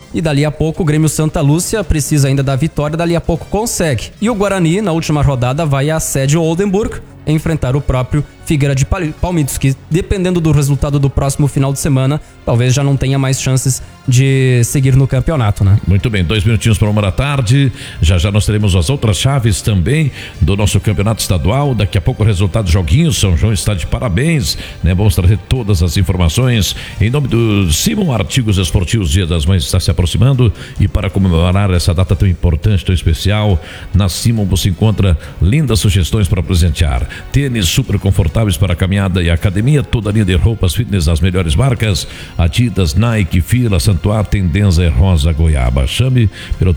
e dali a pouco o Grêmio Santa Lúcia precisa ainda da vitória, dali a pouco consegue. E o Guarani, na última rodada, vai à sede Oldenburg enfrentar o próprio Figueira de Palmitos, que dependendo do resultado do próximo final de semana, talvez já não tenha mais chances de seguir no campeonato, né? Muito bem, 2 minutinhos para 1h da tarde, já nós teremos as outras chaves também do nosso campeonato estadual, daqui a pouco o resultado do joguinho, São João está de parabéns, né? Vamos trazer todas as informações em nome do Simon Artigos Esportivos, Dia das Mães está se aproximando e para comemorar essa data tão importante, tão especial, na Simon você encontra lindas sugestões para presentear, tênis super confortáveis para caminhada e academia, toda a linha de roupas fitness das melhores marcas, Adidas, Nike, Fila, Santuário, Tendenza e Rosa Goiaba. Chame pelo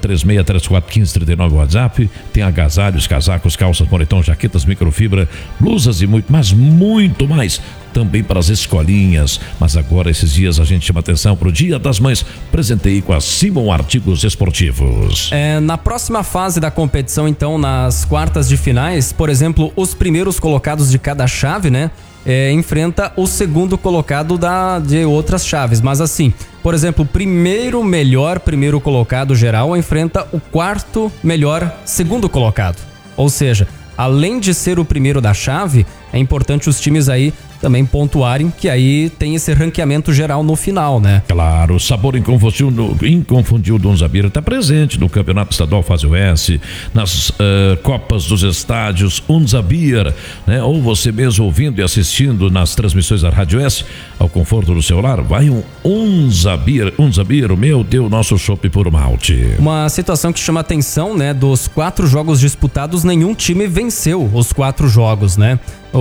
36341539 WhatsApp, tem agasalhos, casacos, calças, moletom, jaquetas, microfibra, blusas e muito, mas muito mais. Também para as escolinhas, mas agora esses dias a gente chama atenção para o Dia das Mães, presentei com a Simon Artigos Esportivos. Na próxima fase da competição, então, nas quartas de finais, por exemplo, os primeiros colocados de cada chave, né, enfrenta o segundo colocado de outras chaves, mas assim, por exemplo, o primeiro colocado geral enfrenta o quarto melhor segundo colocado, ou seja, além de ser o primeiro da chave, é importante os times aí também pontuarem, que aí tem esse ranqueamento geral no final, né? Claro, o sabor inconfundível do Unzabir está presente no Campeonato Estadual Fase Oeste, nas Copas dos Estádios Unzabir, né? Ou você mesmo ouvindo e assistindo nas transmissões da Rádio S, ao conforto do seu lar, vai um Unzabir, o meu, teu, nosso chopp por malte. Uma situação que chama atenção, né? Dos 4 jogos disputados, nenhum time venceu os 4 jogos, né?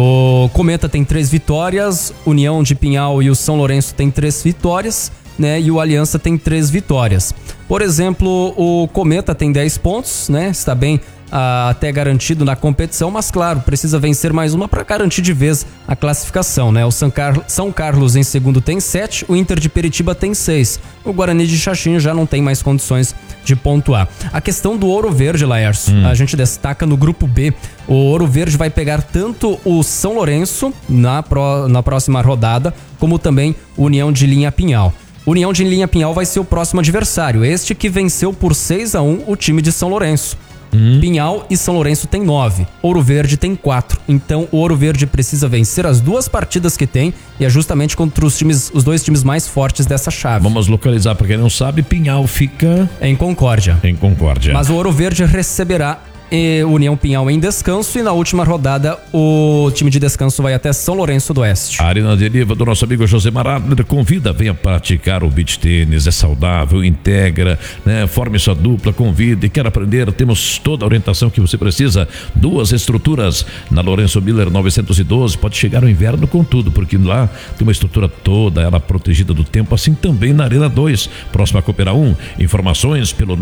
O Cometa tem 3 vitórias, União de Pinhal e o São Lourenço tem 3 vitórias, né? E o Aliança tem 3 vitórias. Por exemplo, o Cometa tem 10 pontos, né? Está bem até garantido na competição, mas claro, precisa vencer mais uma para garantir de vez a classificação, né? O São Carlos em segundo tem 7, o Inter de Peritiba tem 6, o Guarani de Xaxim já não tem mais condições de pontuar. A questão do Ouro Verde, Laércio, a gente destaca no grupo B, o Ouro Verde vai pegar tanto o São Lourenço na próxima rodada, como também o União de Linha Pinhal. União de Linha Pinhal vai ser o próximo adversário, este que venceu por 6-1 o time de São Lourenço. Pinhal e São Lourenço tem 9, Ouro Verde tem 4, então o Ouro Verde precisa vencer as 2 partidas que tem e é justamente contra os 2 times mais fortes dessa chave. Vamos localizar para quem não sabe, Pinhal fica em Concórdia. Mas o Ouro Verde receberá União Pinhal em descanso e na última rodada o time de descanso vai até São Lourenço do Oeste. A Arena Deriva do nosso amigo Josemar Adler convida, venha praticar o beach tênis, é saudável, integra, né? Forme sua dupla, convide, quer aprender, temos toda a orientação que você precisa, 2 estruturas na Lourenço Miller 912, pode chegar o inverno com tudo, porque lá tem uma estrutura toda, ela protegida do tempo, assim também na Arena 2, próxima a Coopera 1, informações pelo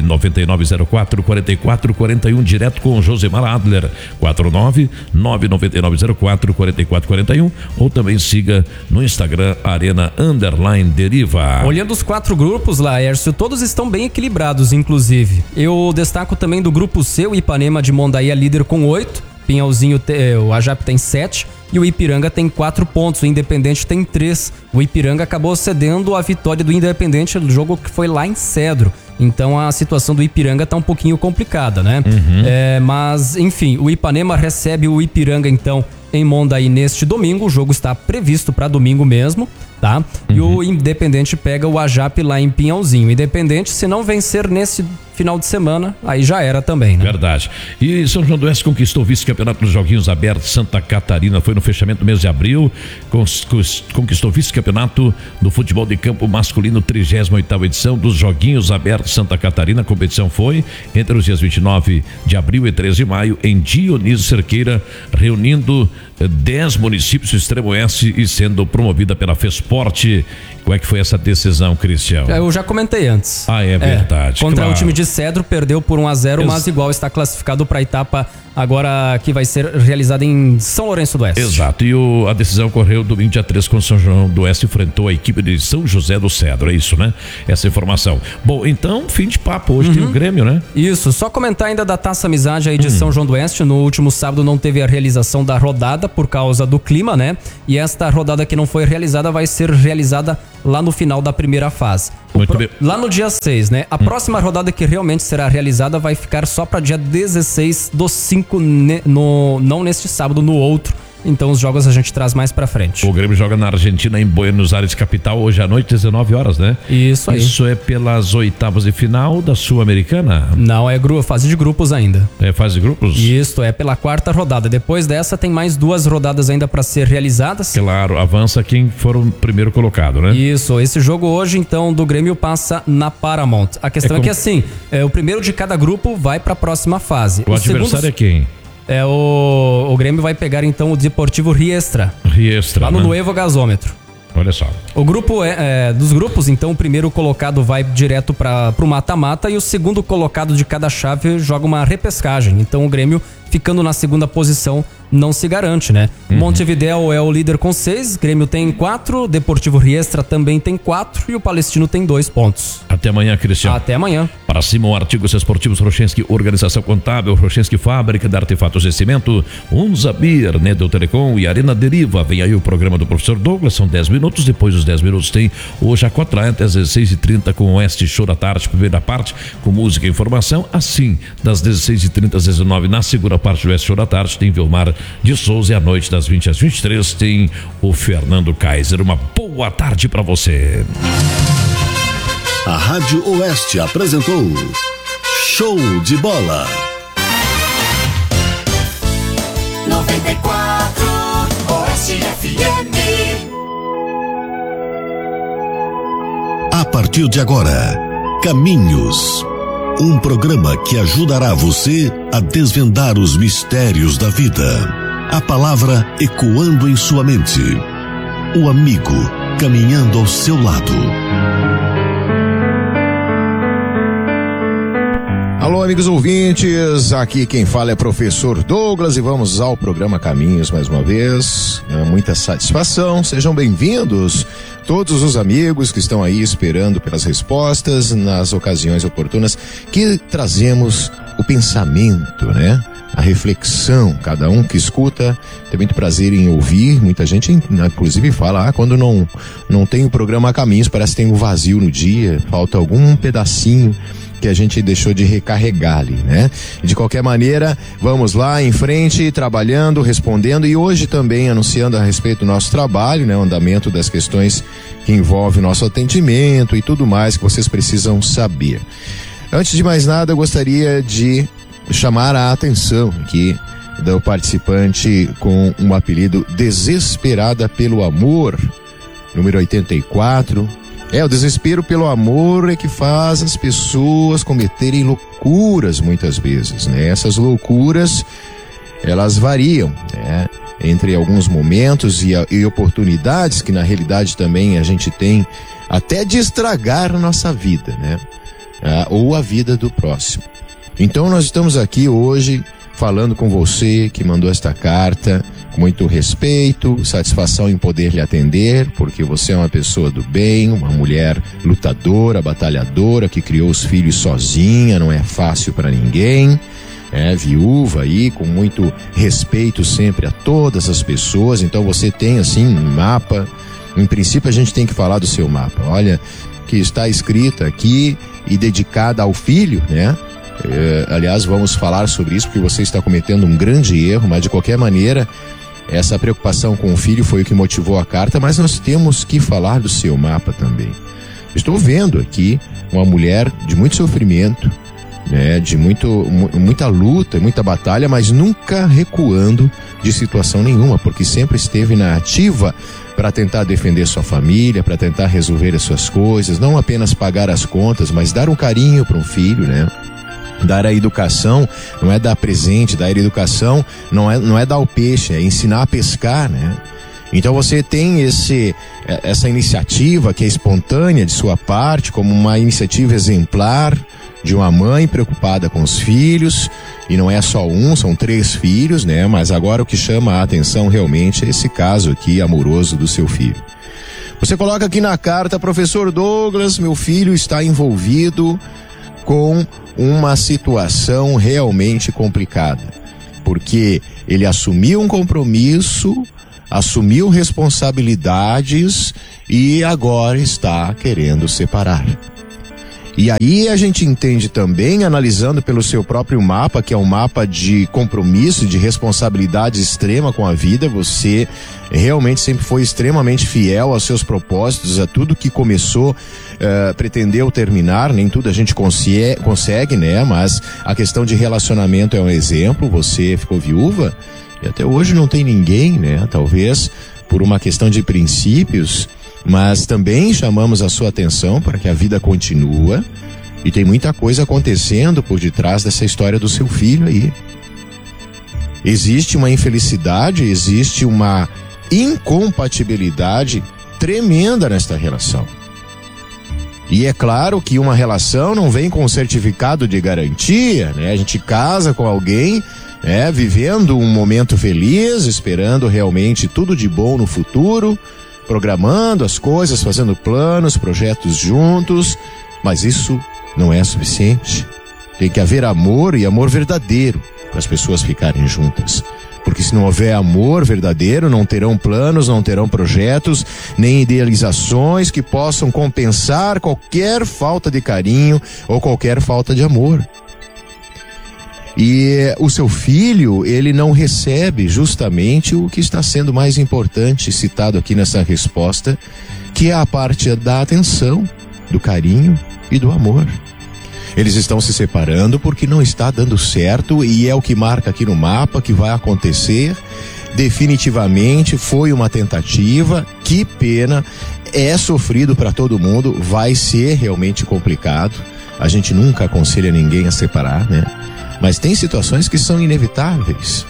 99904-4441, direto com o Josemar Adler, 4999904-4441, ou também siga no Instagram Arena_Deriva. Olhando os 4 grupos, Laércio, todos estão bem equilibrados, inclusive. Eu destaco também do grupo C, o Ipanema de Mondaí é líder com 8, Pinhalzinho, o Ajap tem 7 e o Ipiranga tem 4 pontos, o Independente tem 3. O Ipiranga acabou cedendo a vitória do Independente no jogo que foi lá em Cedro. Então a situação do Ipiranga tá um pouquinho complicada, né? Mas, enfim, o Ipanema recebe o Ipiranga, então, em Mondaí neste domingo. O jogo está previsto para domingo mesmo, tá? E o Independente pega o Ajap lá em Pinhalzinho. O Independente, se não vencer nesse final de semana, aí já era também, né? Verdade. E São João do Oeste conquistou o vice-campeonato dos Joguinhos Abertos Santa Catarina, foi no fechamento do mês de abril, conquistou o vice-campeonato do futebol de campo masculino, 38ª edição dos Joguinhos Abertos Santa Catarina. A competição foi entre os dias 29 de abril e 13 de maio em Dionísio Cerqueira, reunindo 10 municípios do Extremo Oeste e sendo promovida pela FESPORT. Como é que foi essa decisão, Cristian? Eu já comentei antes. É verdade. Contra o time de Cedro, perdeu por 1-0, mas igual está classificado para a etapa agora que vai ser realizada em São Lourenço do Oeste. Exato, e a decisão ocorreu domingo dia 3, quando São João do Oeste enfrentou a equipe de São José do Cedro, é isso, né? Essa informação. Bom, então, fim de papo, hoje tem o Grêmio, né? Isso, só comentar ainda da Taça Amizade aí de São João do Oeste. No último sábado não teve a realização da rodada por causa do clima, né? E esta rodada que não foi realizada vai ser realizada lá no final da primeira fase. Muito bem. Lá no dia 6, né? A próxima rodada que realmente será realizada vai ficar só para dia 16 do 5, não neste sábado, no outro. Então os jogos a gente traz mais pra frente. O Grêmio joga na Argentina, em Buenos Aires, capital, hoje à noite, 19 horas, né? Isso aí. Isso é pelas oitavas de final da Sul-Americana? Não, é fase de grupos ainda. É fase de grupos? Isso, é pela 4ª rodada. Depois dessa tem mais 2 rodadas ainda pra ser realizadas. Claro, avança quem for o primeiro colocado, né? Isso, esse jogo hoje, então, do Grêmio passa na Paramount. A questão é que assim, o primeiro de cada grupo vai pra próxima fase. O adversário é quem? O Grêmio vai pegar então o Deportivo Riestra. Lá no Nuevo Gasômetro. Olha só. O grupo dos grupos, então, o primeiro colocado vai direto pro mata-mata e o segundo colocado de cada chave joga uma repescagem. Então o Grêmio, ficando na segunda posição, não se garante, né? Montevidéu é o líder com 6, Grêmio tem 4, Deportivo Riestra também tem 4 e o Palestino tem 2 pontos. Até amanhã, Cristiano. Até amanhã. Para cima, o Artigos Esportivos Rochenski, Organização Contábil, Rochenski Fábrica de Artefatos de Cimento, Unzabir, Nedel Telecom e Arena Deriva. Vem aí o programa do professor Douglas, são 10 minutos, depois dos 10 minutos tem o Jacotlândia, às 16h30 com o Oeste Show da Tarde, primeira parte, com música e informação, assim, das 16h30 às 19h, na segunda parte do Oeste Show da Tarde, tem Vilmar de Souza e à noite, das 20 às 23, tem o Fernando Kaiser. Uma boa tarde para você. A Rádio Oeste apresentou Show de Bola. 94 Oeste FM. A partir de agora, Caminhos. Um programa que ajudará você a desvendar os mistérios da vida. A palavra ecoando em sua mente. O amigo caminhando ao seu lado. Alô, amigos ouvintes, aqui quem fala é professor Douglas e vamos ao programa Caminhos mais uma vez. É muita satisfação, sejam bem-vindos todos os amigos que estão aí esperando pelas respostas nas ocasiões oportunas que trazemos o pensamento, né? A reflexão, cada um que escuta tem muito prazer em ouvir. Muita gente inclusive fala, quando não tem o programa Caminhos, parece que tem um vazio no dia, falta algum pedacinho que a gente deixou de recarregar ali, né? De qualquer maneira, vamos lá em frente, trabalhando, respondendo e hoje também anunciando a respeito do nosso trabalho, né? O andamento das questões que envolve o nosso atendimento e tudo mais que vocês precisam saber. Antes de mais nada, eu gostaria de chamar a atenção aqui do participante com um apelido Desesperada pelo Amor, número 84. O desespero pelo amor é que faz as pessoas cometerem loucuras muitas vezes, né? Essas loucuras, elas variam, né? Entre alguns momentos e oportunidades que na realidade também a gente tem até de estragar a nossa vida, né? Ou a vida do próximo. Então nós estamos aqui hoje falando com você que mandou esta carta, com muito respeito, satisfação em poder lhe atender, porque você é uma pessoa do bem, uma mulher lutadora, batalhadora, que criou os filhos sozinha, não é fácil para ninguém, viúva aí, com muito respeito sempre a todas as pessoas. Então você tem assim um mapa, em princípio a gente tem que falar do seu mapa, olha, que está escrita aqui e dedicada ao filho, né? Aliás, vamos falar sobre isso porque você está cometendo um grande erro, mas de qualquer maneira, essa preocupação com o filho foi o que motivou a carta, mas nós temos que falar do seu mapa também. Estou vendo aqui uma mulher de muito sofrimento, né, de muita luta, muita batalha, mas nunca recuando de situação nenhuma, porque sempre esteve na ativa para tentar defender sua família, para tentar resolver as suas coisas, não apenas pagar as contas, mas dar um carinho para um filho, né? Dar a educação, não é dar presente, dar a educação não é dar o peixe, é ensinar a pescar, né? Então você tem essa iniciativa que é espontânea de sua parte, como uma iniciativa exemplar de uma mãe preocupada com os filhos, e não é só um, são 3 filhos, né? Mas agora o que chama a atenção realmente é esse caso aqui amoroso do seu filho. Você coloca aqui na carta, professor Douglas, meu filho está envolvido com uma situação realmente complicada, porque ele assumiu um compromisso assumiu responsabilidades e agora está querendo separar. E aí a gente entende também, analisando pelo seu próprio mapa, que é um mapa de compromisso, de responsabilidade extrema com a vida. Você realmente sempre foi extremamente fiel aos seus propósitos, a tudo que começou, pretendeu terminar. Nem tudo a gente consegue, né? Mas a questão de relacionamento é um exemplo. Você ficou viúva e até hoje não tem ninguém, né? Talvez por uma questão de princípios, mas também chamamos a sua atenção para que a vida continua e tem muita coisa acontecendo por detrás dessa história do seu filho aí. Existe uma infelicidade, existe uma incompatibilidade tremenda nesta relação. E é claro que uma relação não vem com um certificado de garantia, né? A gente casa com alguém, vivendo um momento feliz, esperando realmente tudo de bom no futuro, programando as coisas, fazendo planos, projetos juntos, mas isso não é suficiente. Tem que haver amor, e amor verdadeiro, para as pessoas ficarem juntas. Porque se não houver amor verdadeiro, não terão planos, não terão projetos, nem idealizações que possam compensar qualquer falta de carinho ou qualquer falta de amor. E o seu filho, ele não recebe justamente o que está sendo mais importante citado aqui nessa resposta, que é a parte da atenção, do carinho e do amor. Eles estão se separando porque não está dando certo, e é o que marca aqui no mapa que vai acontecer. Definitivamente foi uma tentativa, que pena, é sofrido para todo mundo, vai ser realmente complicado. A gente nunca aconselha ninguém a separar, né? Mas tem situações que são inevitáveis.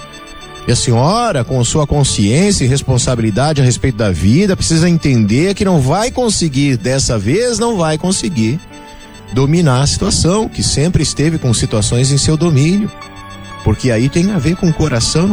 E a senhora, com sua consciência e responsabilidade a respeito da vida, precisa entender que não vai conseguir, dessa vez não vai conseguir dominar a situação, que sempre esteve com situações em seu domínio. Porque aí tem a ver com o coração,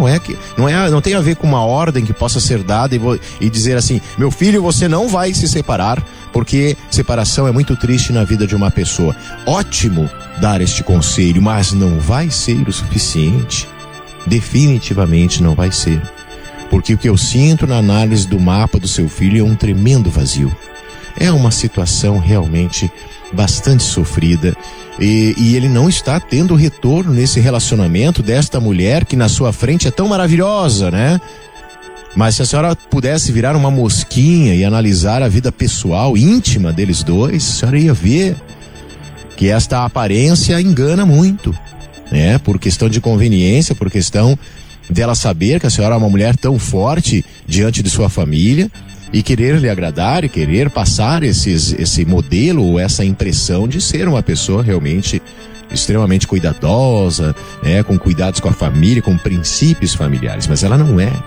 não tem a ver com uma ordem que possa ser dada e dizer assim: meu filho, você não vai se separar, porque separação é muito triste na vida de uma pessoa. Ótimo dar este conselho, mas não vai ser o suficiente. Definitivamente não vai ser. Porque o que eu sinto na análise do mapa do seu filho é um tremendo vazio. É uma situação realmente bastante sofrida, e ele não está tendo retorno nesse relacionamento desta mulher que na sua frente é tão maravilhosa, né? Mas se a senhora pudesse virar uma mosquinha e analisar a vida pessoal, íntima deles dois, a senhora ia ver que esta aparência engana muito, né? Por questão de conveniência, por questão dela saber que a senhora é uma mulher tão forte diante de sua família, e querer lhe agradar e querer passar esse modelo ou essa impressão de ser uma pessoa realmente extremamente cuidadosa, né, com cuidados com a família, com princípios familiares, mas ela não é.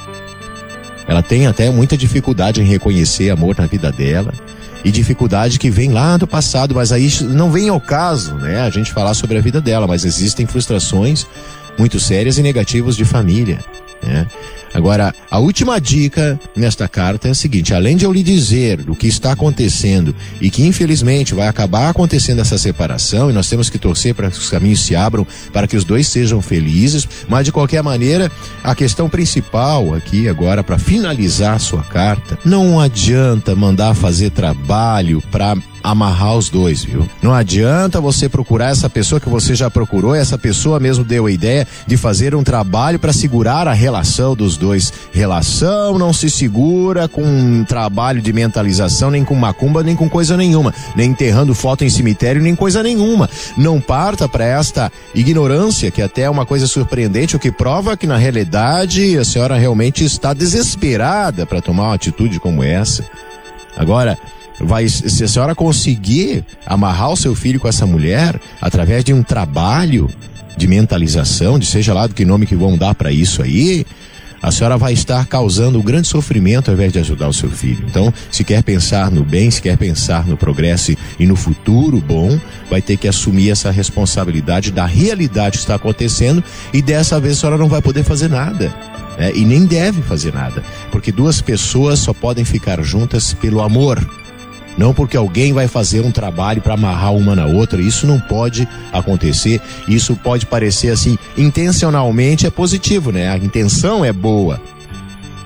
Ela tem até muita dificuldade em reconhecer amor na vida dela, e dificuldade que vem lá do passado, mas aí não vem ao caso, né, a gente falar sobre a vida dela, mas existem frustrações muito sérias e negativas de família, né? Agora, a última dica nesta carta é a seguinte: além de eu lhe dizer o que está acontecendo e que infelizmente vai acabar acontecendo essa separação, e nós temos que torcer para que os caminhos se abram, para que os dois sejam felizes, mas de qualquer maneira, a questão principal aqui agora, para finalizar a sua carta, não adianta mandar fazer trabalho para amarrar os dois, viu? Não adianta você procurar essa pessoa que você já procurou, essa pessoa mesmo deu a ideia de fazer um trabalho para segurar a relação dos dois. Relação não se segura com um trabalho de mentalização, nem com macumba, nem com coisa nenhuma, nem enterrando foto em cemitério, nem coisa nenhuma. Não parta para esta ignorância, que até é uma coisa surpreendente, o que prova que na realidade a senhora realmente está desesperada para tomar uma atitude como essa. Agora, se a senhora conseguir amarrar o seu filho com essa mulher através de um trabalho de mentalização, de seja lá do que nome que vão dar para isso aí, a senhora vai estar causando um grande sofrimento ao invés de ajudar o seu filho. Então, se quer pensar no bem, se quer pensar no progresso e no futuro bom, vai ter que assumir essa responsabilidade da realidade que está acontecendo, e dessa vez a senhora não vai poder fazer nada. E nem deve fazer nada, porque duas pessoas só podem ficar juntas pelo amor, não porque alguém vai fazer um trabalho para amarrar uma na outra. Isso não pode acontecer. Isso pode parecer assim, intencionalmente é positivo, né? A intenção é boa,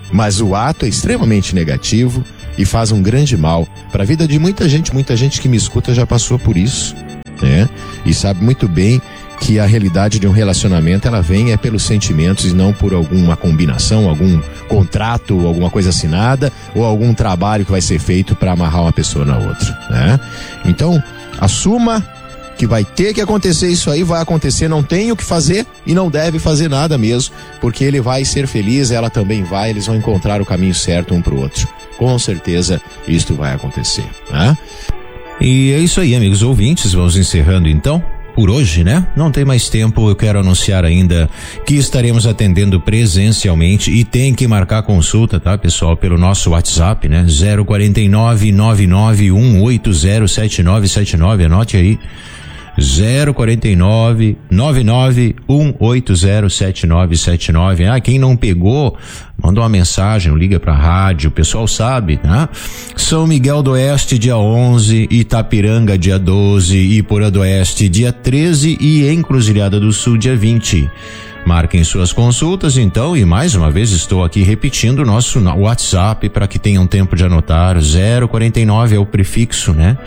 mas o ato é extremamente negativo e faz um grande mal para a vida de muita gente que me escuta já passou por isso, né? E sabe muito bem que a realidade de um relacionamento ela vem pelos sentimentos e não por alguma combinação, algum contrato, alguma coisa assinada ou algum trabalho que vai ser feito para amarrar uma pessoa na outra, né? Então, assuma que vai ter que acontecer isso aí, vai acontecer, não tem o que fazer e não deve fazer nada mesmo, porque ele vai ser feliz, ela também vai, eles vão encontrar o caminho certo um pro outro. Com certeza isto vai acontecer, né? E é isso aí, amigos ouvintes, vamos encerrando então por hoje, né? Não tem mais tempo, eu quero anunciar ainda que estaremos atendendo presencialmente e tem que marcar consulta, tá, pessoal? Pelo nosso WhatsApp, né? 049 991807979, anote aí. 049 991807979. Ah, quem não pegou, manda uma mensagem, liga pra rádio, o pessoal sabe, tá? São Miguel do Oeste, dia 11, Itapiranga, dia 12, Iporã do Oeste, dia 13 e Encruzilhada do Sul, dia 20. Marquem suas consultas, então, e mais uma vez estou aqui repetindo o nosso WhatsApp para que tenham tempo de anotar. 049 é o prefixo, né?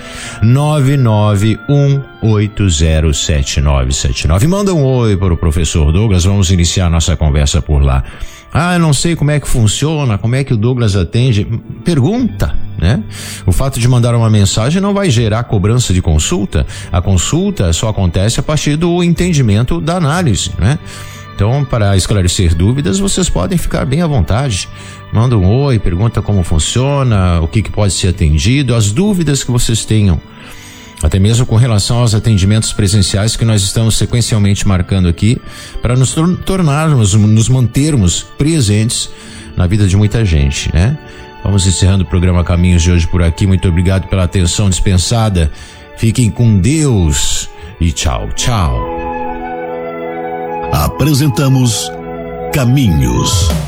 991807979. Manda um oi para o professor Douglas, vamos iniciar nossa conversa por lá. Ah, eu não sei como é que funciona, como é que o Douglas atende. Pergunta, né? O fato de mandar uma mensagem não vai gerar cobrança de consulta. A consulta só acontece a partir do entendimento da análise, né? Então, para esclarecer dúvidas, vocês podem ficar bem à vontade. Manda um oi, pergunta como funciona, o que pode ser atendido, as dúvidas que vocês tenham. Até mesmo com relação aos atendimentos presenciais que nós estamos sequencialmente marcando aqui para nos nos mantermos presentes na vida de muita gente, né? Vamos encerrando o programa Caminhos de hoje por aqui. Muito obrigado pela atenção dispensada. Fiquem com Deus e tchau, tchau. Apresentamos Caminhos.